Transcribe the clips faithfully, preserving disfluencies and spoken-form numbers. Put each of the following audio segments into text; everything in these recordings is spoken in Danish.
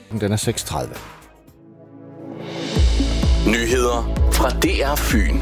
Den er seks tredive. Nyheder fra D R Fyn.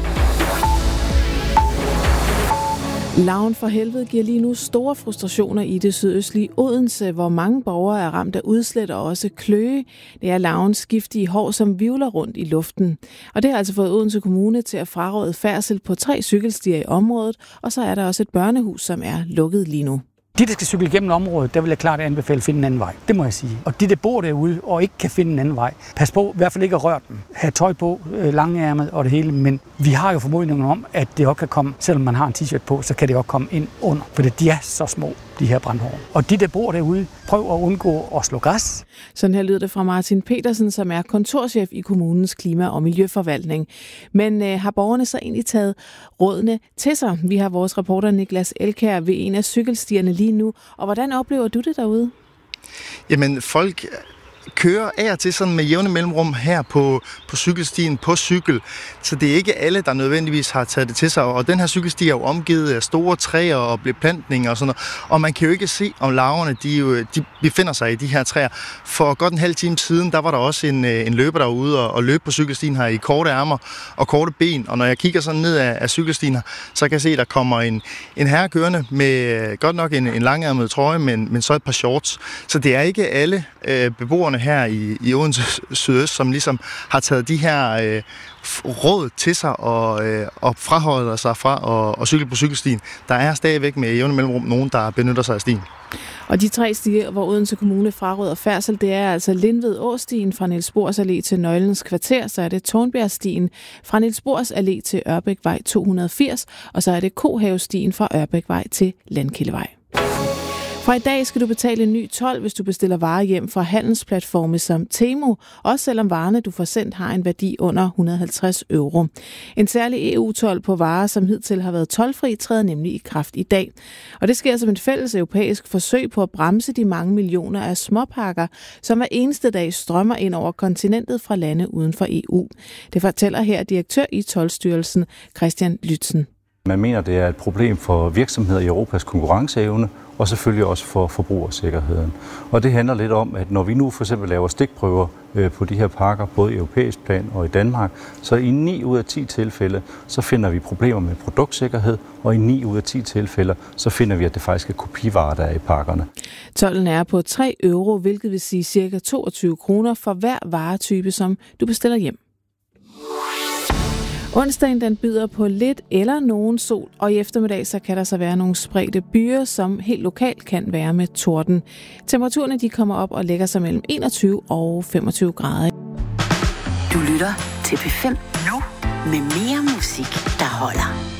Larven for helvede giver lige nu store frustrationer i det sydøstlige Odense, hvor mange borgere er ramt af udslæt og også kløe. Det er larvens giftige hår, som hvirvler rundt i luften. Og det har altså fået Odense Kommune til at fraråde færdsel på tre cykelstier i området, og så er der også et børnehus, som er lukket lige nu. De, der skal cykle igennem området, der vil jeg klart anbefale at finde en anden vej. Det må jeg sige. Og de, der bor derude og ikke kan finde en anden vej, pas på i hvert fald ikke at røre dem. Ha' tøj på, langærmet og det hele. Men vi har jo formodningen om, at det også kan komme, selvom man har en t-shirt på, så kan det også komme ind under. For de er så små, de her brandhår. Og de, der bor derude, prøv at undgå at slå græs. Sådan her lyder det fra Martin Petersen, som er kontorchef i kommunens klima- og miljøforvaltning. Men øh, har borgerne så egentlig taget rådene til sig? Vi har vores reporter Niklas Elkær ved en af cykelstierne lige nu. Og hvordan oplever du det derude? Jamen, folk kører af og til sådan med jævne mellemrum her på, på cykelstien på cykel. Så det er ikke alle, der nødvendigvis har taget det til sig. Og den her cykelsti er jo omgivet af store træer og beplantninger og sådan noget. Og man kan jo ikke se, om larverne de, jo, de befinder sig i de her træer. For godt en halv time siden, der var der også en, en løber derude og, og løb på cykelstien her i korte ærmer og korte ben. Og når jeg kigger sådan ned af, af cykelstien her, så kan jeg se, at der kommer en, en herre kørende med godt nok en, en langærmet trøje, men, men så et par shorts. Så det er ikke alle øh, beboerne her i, i Odense Sydøst, som ligesom har taget de her øh, råd til sig og, øh, og fraholder sig fra at, at cykle på cykelstien. Der er stadigvæk med jævne mellemrum nogen, der benytter sig af stien. Og de tre stier, hvor Odense Kommune fraråder færdsel, det er altså Lindved Åstien fra Niels Bohrs Allé til Nøglens Kvarter, så er det Tornbjergstien fra Niels Bohrs Allé til Ørbækvej to hundrede og firs, og så er det Kohavestien fra Ørbækvej til Landkildevej. Fra i dag skal du betale en ny told, hvis du bestiller varer hjem fra handelsplatforme som Temu, også selvom varerne, du får sendt, har en værdi under et hundrede og halvtreds euro. En særlig E U-told på varer, som hidtil har været toldfri, træder nemlig i kraft i dag. Og det sker som et fælles europæisk forsøg på at bremse de mange millioner af småpakker, som hver eneste dag strømmer ind over kontinentet fra lande uden for E U. Det fortæller her direktør i Toldstyrelsen, Christian Lytzen. Man mener, det er et problem for virksomheder i Europas konkurrenceevne, og selvfølgelig også for forbrugersikkerheden. Og det handler lidt om, at når vi nu for eksempel laver stikprøver på de her pakker, både i europæisk plan og i Danmark, så i ni ud af ti tilfælde, så finder vi problemer med produktsikkerhed, og i ni ud af ti tilfælde, så finder vi, at det faktisk er kopivarer, der er i pakkerne. Tolden er på tre euro, hvilket vil sige ca. toogtyve kroner for hver varetype, som du bestiller hjem. Onsdagen den byder på lidt eller nogen sol, og i eftermiddag så kan der så være nogle spredte byer, som helt lokalt kan være med torden. Temperaturerne de kommer op og lægger sig mellem enogtyve og femogtyve grader. Du lytter til P fem nu med mere musik, der holder.